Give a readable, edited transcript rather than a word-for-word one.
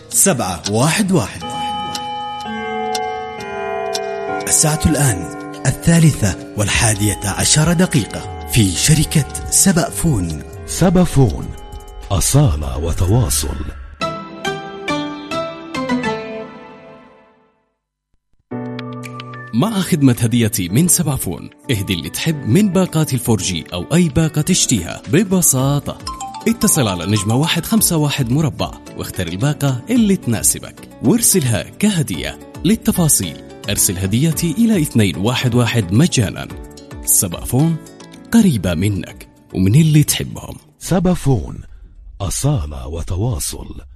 711. الساعة الآن 3:11 في شركة سبأفون. سبأفون، أصالة وتواصل. مع خدمة هديتي من سبأفون، اهدي اللي تحب من باقات الفورجي أو أي باقة تشتيها ببساطة. اتصل على نجمة 151 مربع واختر الباقة اللي تناسبك وارسلها كهدية. للتفاصيل ارسل هديتي إلى 211 مجانا. سبأفون، قريبة منك ومن اللي تحبهم. سبأفون، أصالة وتواصل.